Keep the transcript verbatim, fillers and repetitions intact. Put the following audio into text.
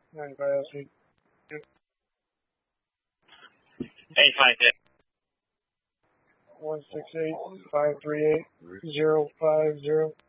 ninety-five feet. eight five six. one six eight, five three eight, zero five zero.